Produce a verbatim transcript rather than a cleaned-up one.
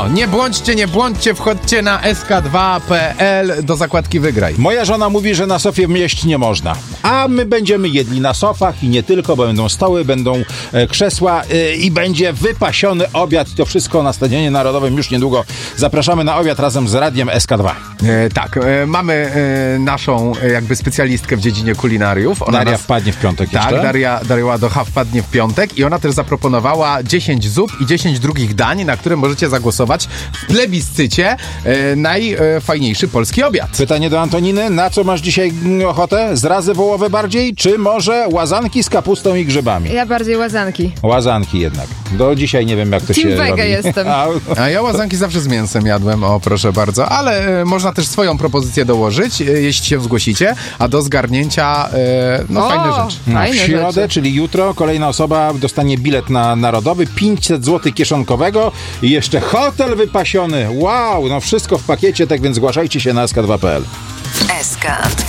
No, nie błądźcie, nie błądźcie, wchodźcie na es ka dwa kropka pe el do zakładki Wygraj. Moja żona mówi, że na sofie jeść nie można, a my będziemy jedli na sofach i nie tylko, bo będą stoły, będą e, krzesła e, i będzie wypasiony obiad. To wszystko na Stadionie Narodowym już niedługo. Zapraszamy na obiad razem z Radiem es ka dwa. E, tak, e, mamy e, naszą e, jakby specjalistkę w dziedzinie kulinariów. Ona Daria nas, wpadnie w piątek tak, jeszcze. Daria, Daria Ładocha wpadnie w piątek i ona też zaproponowała dziesięć zup i dziesięć drugich dań, na które możecie zagłosować w plebiscycie e, najfajniejszy polski obiad. Pytanie do Antoniny. Na co masz dzisiaj ochotę? Zrazy wołowe bardziej, czy może łazanki z kapustą i grzybami? Ja bardziej łazanki. Łazanki jednak. Do dzisiaj nie wiem, jak to Team się Vega robi. jestem. A, A ja łazanki zawsze z mięsem jadłem, o proszę bardzo, ale e, można też swoją propozycję dołożyć, e, jeśli się zgłosicie, a do zgarnięcia e, no O, fajne rzeczy. w fajne środę, rzeczy. czyli jutro, kolejna osoba dostanie bilet na Narodowy, pięćset złotych kieszonkowego i jeszcze hotel wypasiony. Wow, no wszystko w pakiecie, tak więc zgłaszajcie się na es ka dwa kropka pe el. S K